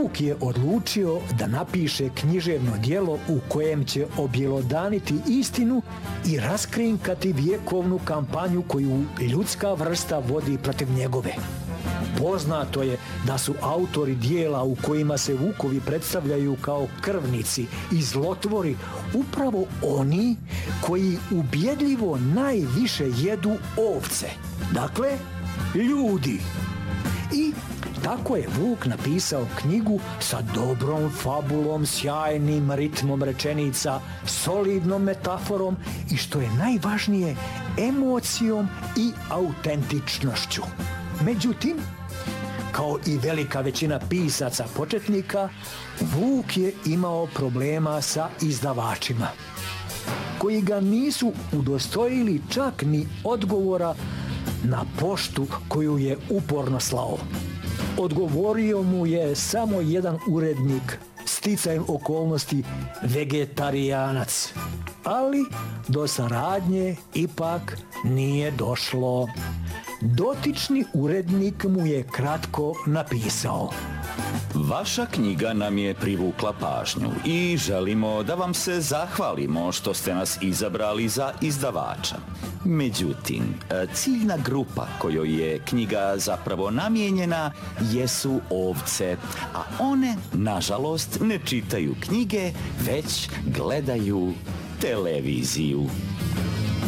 Vuk je odlučio da napiše književno djelo u kojem će objelodaniti istinu i raskrinkati vjekovnu kampanju koju ljudska vrsta vodi protiv njegove. Poznato je da su autori dijela u kojima se vukovi predstavljaju kao krvnici i zlotvori upravo oni koji ubjedljivo najviše jedu ovce. Dakle, ljudi. I tako je Vuk napisao knjigu sa dobrom fabulom, sjajnim ritmom rečenica, solidnom metaforom i što je najvažnije, emocijom i autentičnošću. Međutim, kao i velika većina pisaca početnika, Vuk je imao problema sa izdavačima, koji ga nisu udostojili čak ni odgovora na poštu koju je uporno slao. Odgovorio mu je samo jedan urednik, sticajem okolnosti vegetarijanac, ali do saradnje ipak nije došlo. Dotični urednik mu je kratko napisao: Vaša knjiga nam je privukla pažnju i želimo da vam se zahvalimo što ste nas izabrali za izdavača. Međutim, ciljna grupa kojoj je knjiga zapravo namijenjena jesu ovce, a one, nažalost, ne čitaju knjige, već gledaju televiziju.